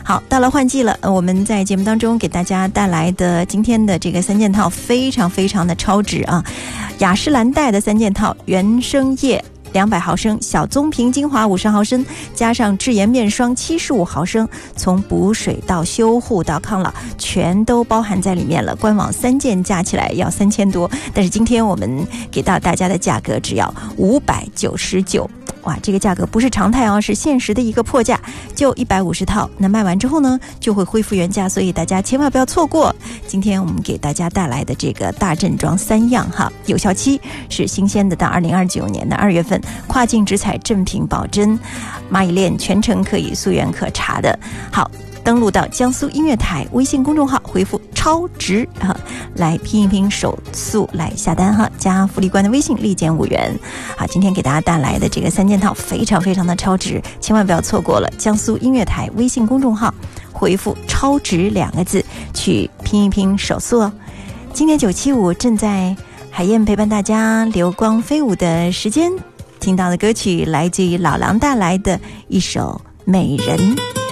好，到了换季了，我们在节目当中给大家带来的今天的这个3件套非常非常的超值啊！雅诗兰黛的3件套，原生液200毫升，小棕瓶精华50毫升，加上智妍面霜75毫升，从补水到修护到抗老，全都包含在里面了。官网3件加起来要3000多，但是今天我们给到大家的价格只要599。哇，这个价格不是常态哦，是限时的一个破价，就150套。那卖完之后呢，就会恢复原价，所以大家千万不要错过。今天我们给大家带来的这个大正装3样哈，有效期是新鲜的，到2029年的2月份，跨境直采正品保真，蚂蚁链全程可以溯源可查的。好，登录到江苏音乐台微信公众号，回复超值来拼一拼手速来下单哈，加福利官的微信立减5元。好，今天给大家带来的这个3件套非常非常的超值，千万不要错过了。江苏音乐台微信公众号回复超值2个字去拼一拼手速哦。今天975正在海燕陪伴大家流光飞舞的时间，听到的歌曲来自于老狼带来的一首美人。